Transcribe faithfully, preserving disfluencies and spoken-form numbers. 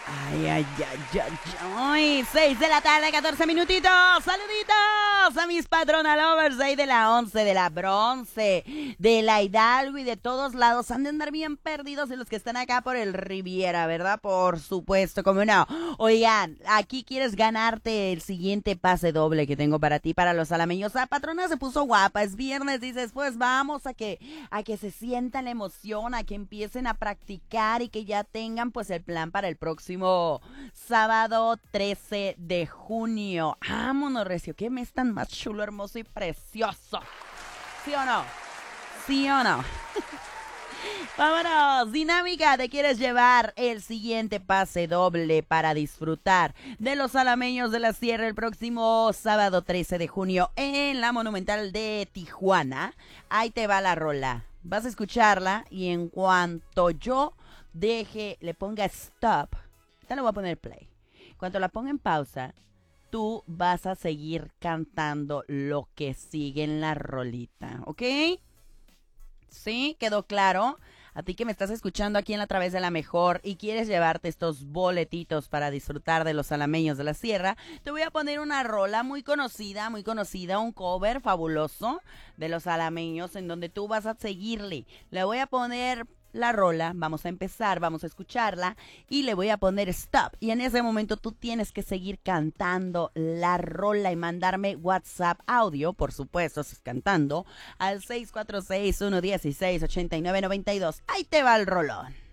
Ay, ay, ay, ay, ay. seis de la tarde, catorce minutitos. Saluditos a mis patrona lovers ahí de la once, de la bronce, de la Hidalgo y de todos lados. Han de andar bien perdidos de los que están acá por el Riviera, ¿verdad? Por supuesto, como no. Oigan, aquí quieres ganarte el siguiente pase doble que tengo para ti, para los alameños. La patrona se puso guapa, es viernes, dices, pues vamos a que, a que se sienta la emoción, a que empiecen a practicar y que ya tengan pues el plan para el próximo sábado trece de junio. Vámonos, Recio, qué mes tan más chulo, hermoso y precioso. ¿Sí o no? ¿Sí o no? Vámonos, dinámica, ¿te quieres llevar el siguiente pase doble para disfrutar de los alameños de la Sierra el próximo sábado trece de junio en la Monumental de Tijuana? Ahí te va la rola. Vas a escucharla y en cuanto yo deje, le ponga stop, te le voy a poner play. Cuando la ponga en pausa, tú vas a seguir cantando lo que sigue en la rolita, ¿ok? ¿Sí? ¿Quedó claro? A ti que me estás escuchando aquí en La Través de la Mejor y quieres llevarte estos boletitos para disfrutar de los alameños de la Sierra, te voy a poner una rola muy conocida, muy conocida, un cover fabuloso de los alameños en donde tú vas a seguirle. Le voy a poner la rola, vamos a empezar, vamos a escucharla y le voy a poner stop. Y en ese momento tú tienes que seguir cantando la rola y mandarme WhatsApp audio, por supuesto, cantando, al seis cuatro seis, uno uno seis, ocho nueve nueve dos. Ahí te va el rolón.